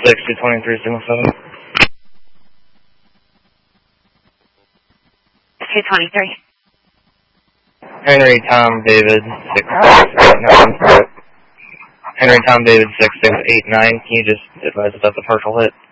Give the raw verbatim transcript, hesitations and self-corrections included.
six, two twenty-three, signal seven. two twenty-three. Henry Tom David six six nine. Henry Tom David six six eight nine. Can you just advise about the partial hit?